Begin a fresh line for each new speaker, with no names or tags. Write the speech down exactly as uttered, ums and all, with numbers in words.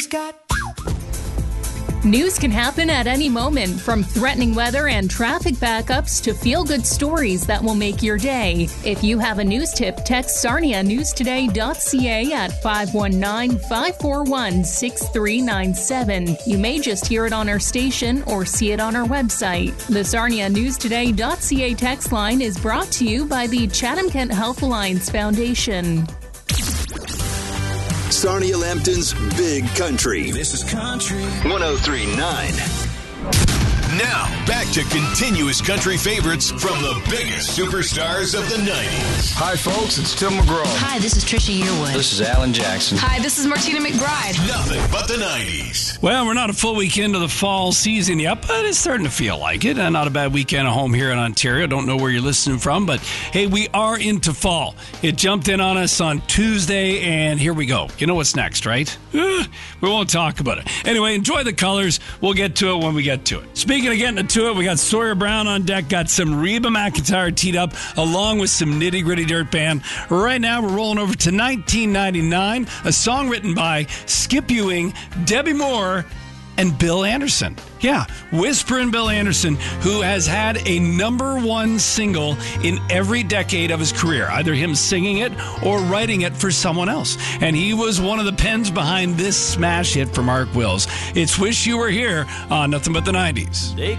Scott.
News can happen at any moment, from threatening weather and traffic backups to feel-good stories that will make your day. If you have a news tip, text sarnia news today dot c a at five one nine, five four one, six three nine seven. You may just hear it on our station or see it on our website. The sarnia news today dot c a text line is brought to you by the Chatham-Kent Health Alliance Foundation.
Sarnia Lambton's Big Country.
This is Country
one oh three point nine.
Now, back to continuous country favorites from the biggest superstars of the nineties.
Hi, folks. It's Tim McGraw.
Hi, this is Trisha Yearwood.
This is Alan Jackson.
Hi, this is Martina McBride.
Nothing but the nineties.
Well, we're not a full week into the fall season yet, but it's starting to feel like it. And not a bad weekend at home here in Ontario. Don't know where you're listening from, but hey, we are into fall. It jumped in on us on Tuesday, and here we go. You know what's next, right? Uh, we won't talk about it. Anyway, enjoy the colors. We'll get to it when we get to it. Speaking of getting to it, we got Sawyer Brown on deck, got some Reba McEntire teed up, along with some Nitty Gritty Dirt Band. Right now, we're rolling over to nineteen ninety-nine, a song written by Skip Ewing, Debbie Moore, and Bill Anderson. Yeah, Whisperin' Bill Anderson, who has had a number one single in every decade of his career, either him singing it or writing it for someone else. And he was one of the pens behind this smash hit for Mark Wills. It's Wish You Were Here on Nothing But the nineties.
They